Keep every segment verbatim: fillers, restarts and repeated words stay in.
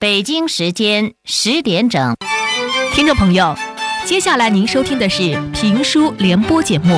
北京时间十点整。 听众朋友，接下来您收听的是评书联播节目。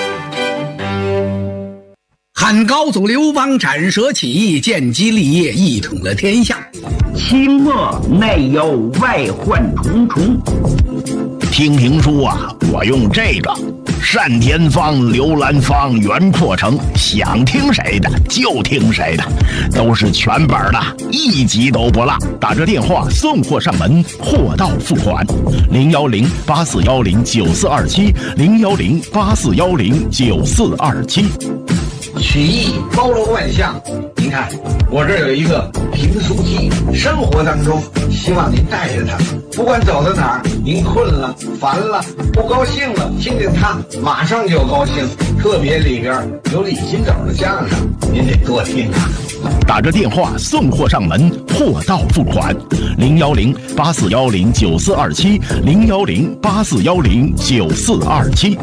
汉高祖刘邦斩蛇起义，建基立业，一统了天下。 清末内忧外患重重。 听评书啊，我用这个单田芳、刘兰芳、袁阔成，想听谁的就听谁的，都是全本的，一集都不落。打着电话送货上门，货到付款。零幺零八四幺零九四二七，零幺零八四幺零九四二七。 曲艺包罗万象，您看我这儿有一个评书机，生活当中希望您带着它，不管走到哪儿，您困了、烦了、不高兴了，听听它，马上就高兴。特别里边有李金斗的相声，您得多听啊。 打着电话送货上门，货到付款。零幺零八四幺零九四二七，零幺零八四幺零九四二七。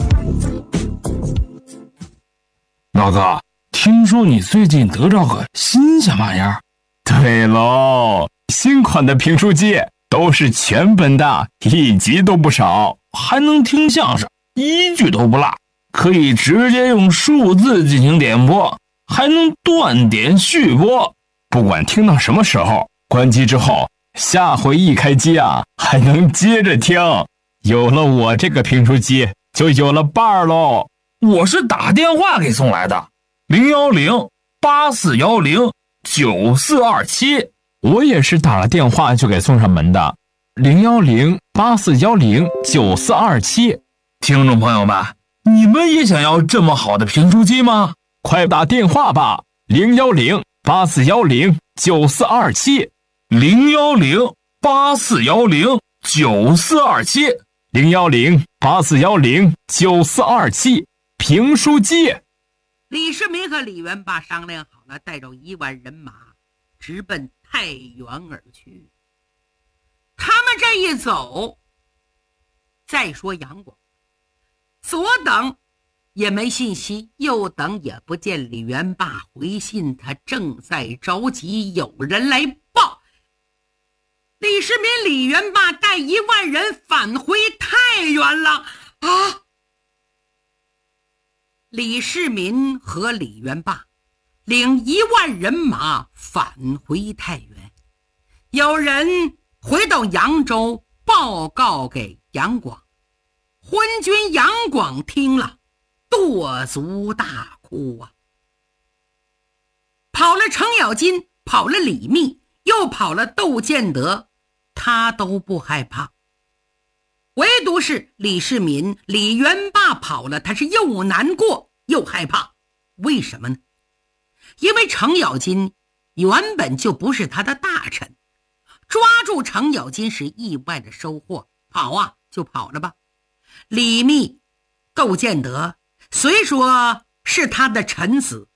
老哥，听说你最近得着个新鲜玩意儿？ 对喽，新款的评书机都是全本的，一集都不少， 还能听相声，一句都不落，可以直接用数字进行点播，还能断点续播。 不管听到什么时候，关机之后，下回一开机啊，还能接着听。有了我这个评书机，就有了伴儿喽。 我是打电话给送来的，零幺零八四幺零九四二七。 我也是打了电话就给送上门的，零幺零八四幺零九四二七。 听众朋友们，你们也想要这么好的评书机吗？ 快打电话吧，零幺零八四幺零九四二七， 零幺零八四幺零九四二七， 零幺零八四幺零九四二七。评书机。 李世民和李元霸商量好了，带着一万人马直奔太原而去。他们这一走，再说杨广，左等也没信息，右等也不见李元霸回信，他正在着急，有人来报，李世民、李元霸带一万人返回太原了啊！李世民和李元霸领一万人马返回太原，有人回到扬州报告给杨广，昏君杨广听了跺足大哭啊！跑了程咬金，跑了李密，又跑了窦建德，他都不害怕，唯独是李世民、李元霸跑了，他是又难过又害怕。为什么呢？因为程咬金原本就不是他的大臣，抓住程咬金是意外的收获，跑啊就跑了吧。李密、窦建德虽说是他的臣子，